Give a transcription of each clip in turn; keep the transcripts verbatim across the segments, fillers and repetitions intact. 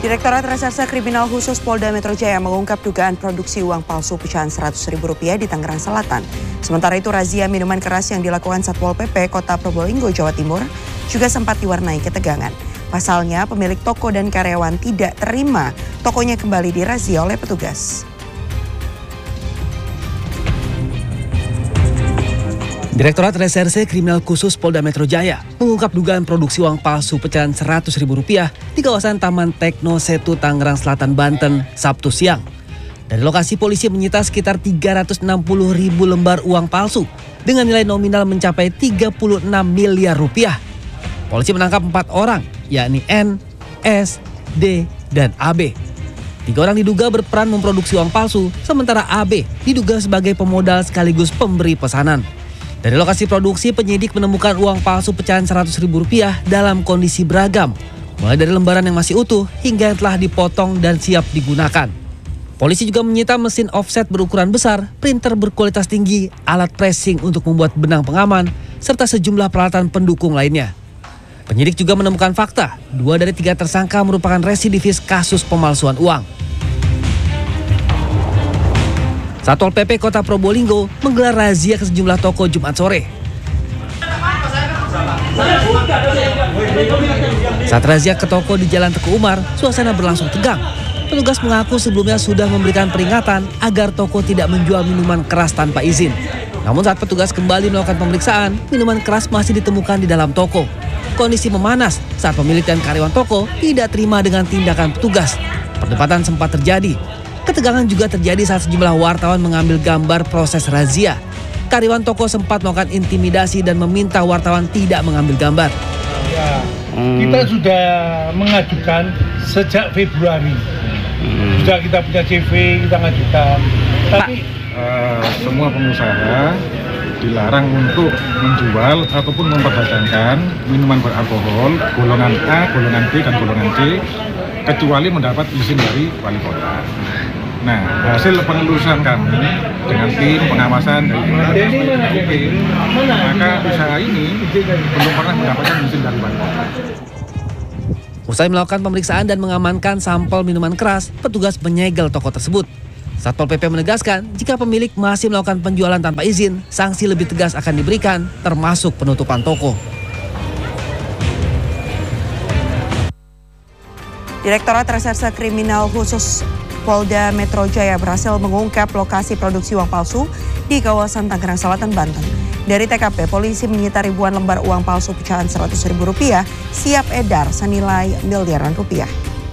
Direktorat Reserse Kriminal Khusus Polda Metro Jaya mengungkap dugaan produksi uang palsu pecahan seratus ribu rupiah di Tangerang Selatan. Sementara itu razia minuman keras yang dilakukan Satpol P P Kota Probolinggo, Jawa Timur juga sempat diwarnai ketegangan. Pasalnya pemilik toko dan karyawan tidak terima tokonya kembali dirazia oleh petugas. Direktorat Reserse Kriminal Khusus Polda Metro Jaya mengungkap dugaan produksi uang palsu pecahan seratus ribu rupiah di kawasan Taman Tekno Setu, Tangerang Selatan, Banten, Sabtu siang. Dari lokasi polisi menyita sekitar tiga ratus enam puluh ribu lembar uang palsu dengan nilai nominal mencapai tiga puluh enam miliar rupiah. Polisi menangkap empat orang, yakni N, S, D, dan A B. Tiga orang diduga berperan memproduksi uang palsu, sementara A B diduga sebagai pemodal sekaligus pemberi pesanan. Dari lokasi produksi, penyidik menemukan uang palsu pecahan seratus ribu rupiah dalam kondisi beragam, mulai dari lembaran yang masih utuh hingga yang telah dipotong dan siap digunakan. Polisi juga menyita mesin offset berukuran besar, printer berkualitas tinggi, alat pressing untuk membuat benang pengaman, serta sejumlah peralatan pendukung lainnya. Penyidik juga menemukan fakta, dua dari tiga tersangka merupakan residivis kasus pemalsuan uang. Satpol P P Kota Probolinggo menggelar razia ke sejumlah toko Jumat sore. Saat razia ke toko di Jalan Teguh Umar, suasana berlangsung tegang. Petugas mengaku sebelumnya sudah memberikan peringatan agar toko tidak menjual minuman keras tanpa izin. Namun saat petugas kembali melakukan pemeriksaan, minuman keras masih ditemukan di dalam toko. Kondisi memanas saat pemilik dan karyawan toko tidak terima dengan tindakan petugas. Perdebatan sempat terjadi. Ketegangan juga terjadi saat sejumlah wartawan mengambil gambar proses razia. Karyawan toko sempat melakukan intimidasi dan meminta wartawan tidak mengambil gambar. Ya, hmm. Kita sudah mengajukan sejak Februari. Hmm. Sudah kita punya C V, kita mengajukan. Tapi uh, semua pengusaha dilarang untuk menjual ataupun memperdagangkan minuman beralkohol golongan A, golongan B, dan golongan C kecuali mendapat izin dari wali kota. Nah, hasil penelusuran kami dengan tim pengawasan dari U P, maka usaha ini belum pernah mendapatkan izin dari wali kota. Usai melakukan pemeriksaan dan mengamankan sampel minuman keras, petugas menyegel toko tersebut. Satpol P P menegaskan jika pemilik masih melakukan penjualan tanpa izin, sanksi lebih tegas akan diberikan, termasuk penutupan toko. Direktorat Reserse Kriminal Khusus Polda Metro Jaya berhasil mengungkap lokasi produksi uang palsu di kawasan Tangerang Selatan, Banten. Dari T K P, polisi menyita ribuan lembar uang palsu pecahan seratus ribu rupiah siap edar senilai miliaran rupiah.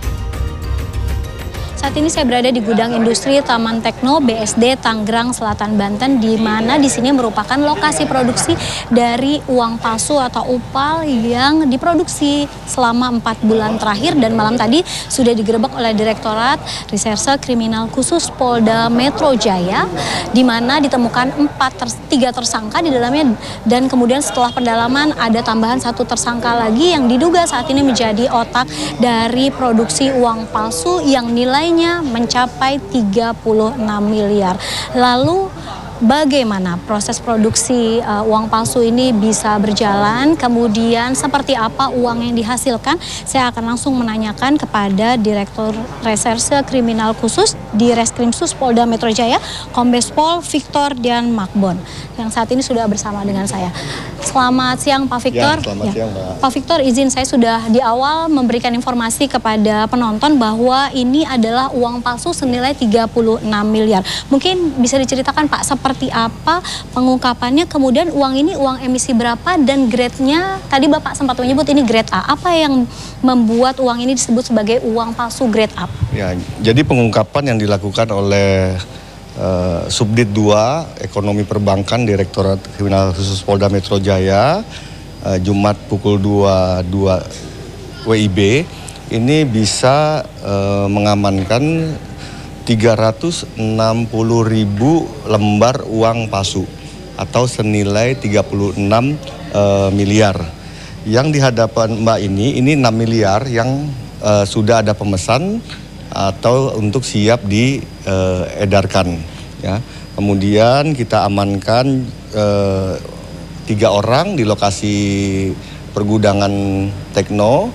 Saat ini saya berada di gudang industri Taman Tekno B S D Tangerang Selatan, Banten, di mana di sini merupakan lokasi produksi dari uang palsu atau upal yang diproduksi selama empat bulan terakhir dan malam tadi sudah digerebek oleh Direktorat Reserse Kriminal Khusus Polda Metro Jaya, di mana ditemukan empat ter, tiga tersangka di dalamnya dan kemudian setelah pendalaman ada tambahan satu tersangka lagi yang diduga saat ini menjadi otak dari produksi uang palsu yang nilai mencapai tiga puluh enam miliar. Lalu bagaimana proses produksi uh, uang palsu ini bisa berjalan, kemudian seperti apa uang yang dihasilkan? Saya akan langsung menanyakan kepada Direktur Reserse Kriminal Khusus di Reskrimsus Polda Metro Jaya, Kombes Pol Victor Dian Makbon, yang saat ini sudah bersama dengan saya. Selamat siang Pak Victor. Ya, selamat ya. siang Mbak. Pak Victor, izin saya sudah di awal memberikan informasi kepada penonton bahwa ini adalah uang palsu senilai tiga puluh enam miliar. Mungkin bisa diceritakan Pak seperti apa pengungkapannya, kemudian uang ini uang emisi berapa dan grade-nya, tadi Bapak sempat menyebut ini grade A. Apa yang membuat uang ini disebut sebagai uang palsu grade A? Ya, jadi pengungkapan yang dilakukan oleh Uh, Subdit dua Ekonomi Perbankan Direktorat Kriminal Khusus Polda Metro Jaya uh, Jumat pukul dua puluh dua W I B ini bisa uh, mengamankan tiga ratus enam puluh ribu lembar uang palsu atau senilai tiga puluh enam uh, miliar. Yang di hadapan Mbak ini, ini enam miliar yang uh, sudah ada pemesan atau untuk siap diedarkan. Ya. Kemudian kita amankan uh, tiga orang di lokasi pergudangan Tekno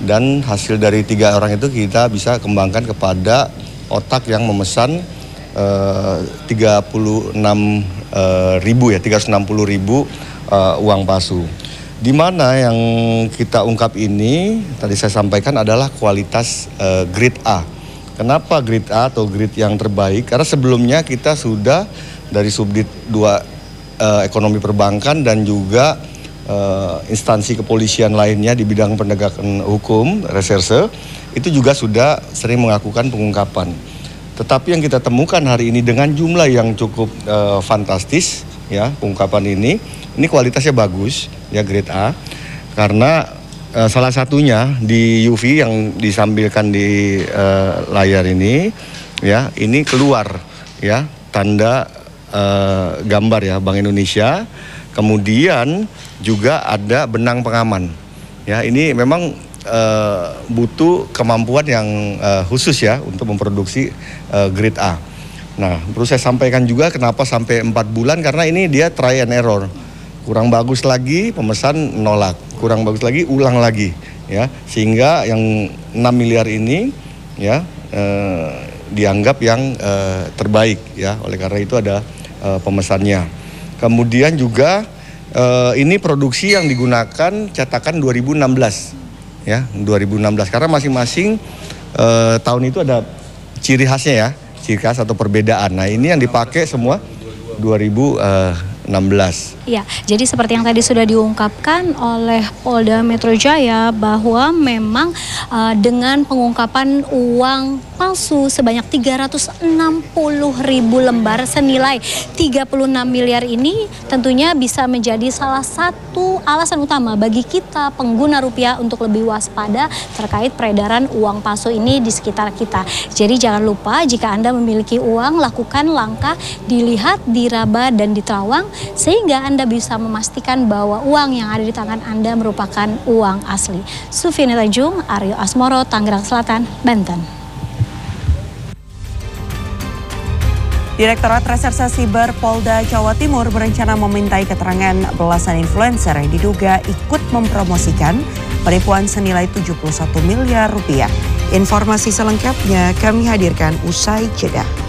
dan hasil dari tiga orang itu kita bisa kembangkan kepada otak yang memesan uh, tiga puluh enam ribu ya, tiga ratus enam puluh ribu uh, uang palsu. Di mana yang kita ungkap ini tadi saya sampaikan adalah kualitas uh, grade A. Kenapa grade A atau grade yang terbaik? Karena sebelumnya kita sudah dari Subdit dua uh, Ekonomi Perbankan dan juga uh, instansi kepolisian lainnya di bidang penegakan hukum, reserse, itu juga sudah sering melakukan pengungkapan. Tetapi yang kita temukan hari ini dengan jumlah yang cukup uh, fantastis, ya, pengungkapan ini, ini kualitasnya bagus, ya, grade A, karena uh, salah satunya di U V yang disampilkan di uh, layar ini, ya, ini keluar, ya, tanda Uh, gambar ya Bank Indonesia, kemudian juga ada benang pengaman. Ya, ini memang uh, butuh kemampuan yang uh, khusus ya untuk memproduksi uh, grade A. Nah, perlu saya sampaikan juga kenapa sampai empat bulan, karena ini dia try and error. Kurang bagus lagi pemesan nolak, kurang bagus lagi ulang lagi, ya, sehingga yang enam miliar ini ya uh, dianggap yang uh, terbaik ya. Oleh karena itu ada Uh, pemesannya. Kemudian juga uh, ini produksi yang digunakan cetakan dua ribu enam belas ya, dua ribu enam belas, karena masing-masing uh, tahun itu ada ciri khasnya ya, ciri khas atau perbedaan. Nah, ini yang dipakai semua dua ribu enam belas. Ya, jadi seperti yang tadi sudah diungkapkan oleh Polda Metro Jaya bahwa memang uh, dengan pengungkapan uang palsu sebanyak tiga ratus enam puluh ribu lembar senilai tiga puluh enam miliar ini tentunya bisa menjadi salah satu alasan utama bagi kita pengguna rupiah untuk lebih waspada terkait peredaran uang palsu ini di sekitar kita. Jadi jangan lupa jika Anda memiliki uang, lakukan langkah dilihat, diraba dan diterawang sehingga Anda bisa memastikan bahwa uang yang ada di tangan Anda merupakan uang asli. Sufiani Tanjung, Aryo Asmoro, Tangerang Selatan, Banten. Direktorat Reserse Siber Polda Jawa Timur berencana memintai keterangan belasan influencer yang diduga ikut mempromosikan penipuan senilai tujuh puluh satu miliar rupiah. Informasi selengkapnya kami hadirkan usai jeda.